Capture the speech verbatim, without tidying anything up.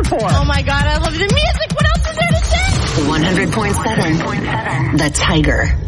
for? Oh, my God, I love the music. What else is there to say? one hundred point seven The Tiger.